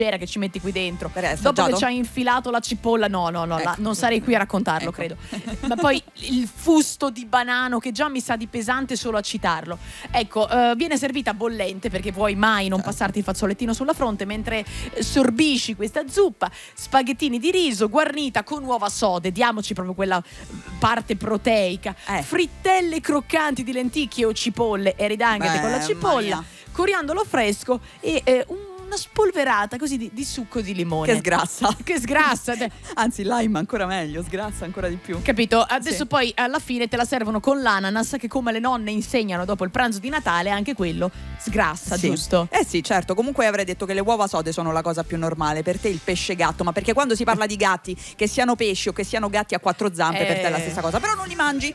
che ci metti qui dentro. Dopo assaggiato? che ci hai infilato la cipolla, no, non sarei qui a raccontarlo, credo. Ma poi il fusto di banano, che già mi sa di pesante solo a citarlo. Ecco, viene servita bollente, perché vuoi mai non passarti il fazzolettino sulla fronte mentre sorbisci questa zuppa. Spaghettini di riso guarnita con uova sode, diamoci proprio quella parte proteica. Frittelle croccanti di lenticchie o cipolle e ridanghete con la cipolla, coriandolo fresco e una spolverata così di succo di limone. Che sgrassa. Anzi, lime ancora meglio, sgrassa ancora di più. Capito? Adesso poi alla fine te la servono con l'ananas, che come le nonne insegnano dopo il pranzo di Natale, anche quello sgrassa, giusto? Sì, certo. Comunque avrei detto che le uova sode sono la cosa più normale. Per te il pesce gatto, ma perché quando si parla di gatti, che siano pesci o che siano gatti a quattro zampe, per te è la stessa cosa. Però non li mangi.